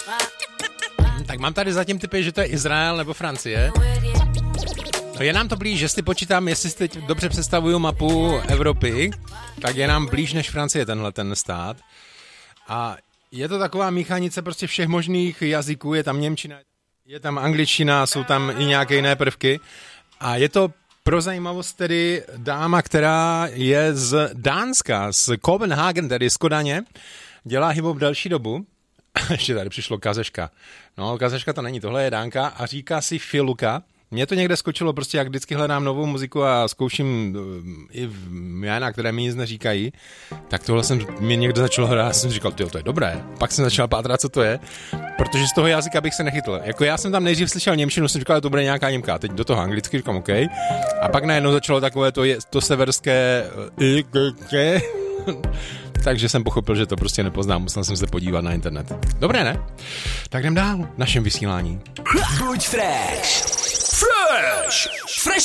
Tak mám tady zatím typy, že to je Izrael nebo Francie. No je nám to blíž, jestli počítám, jestli si teď dobře představuju mapu Evropy, tak je nám blíž než Francie ten stát. A je to taková míchanice prostě všech možných jazyků, je tam němčina, je tam angličtina, jsou tam i nějaké jiné prvky. A je to pro zajímavost tedy dáma, která je z Dánska, z Copenhagen, tedy z Kodaně, dělá hip-hop delší dobu. Ještě tady přišlo Kazeška. No, Kazeška to není, tohle je Dánka a říká si Filuka. Mně to někde skočilo, prostě jak vždycky hledám novou muziku a zkouším i jména, které mi nic neříkají, tak tohle mě někdo začal hrát a jsem říkal, tyjo, to je dobré. Pak jsem začal pátrat, co to je, protože z toho jazyka bych se nechytl. Jako já jsem tam nejdřív slyšel němčinu, jsem říkal, že to bude nějaká Němka, teď do toho anglicky říkám, OK. A pak najednou začalo takové to severské takže jsem pochopil, že to prostě nepoznám, musel jsem se podívat na internet. Dobré, ne? Tak jdem dál v našem vysílání. Buď fresh!